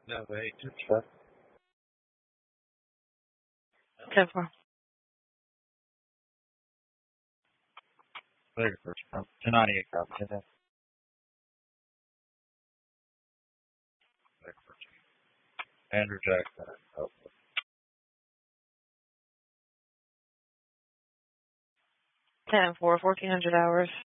No, wait, just check. 10-4. Later, first. 298 copy. Andrew Jackson. Oh, 10-4, 1,400 hours.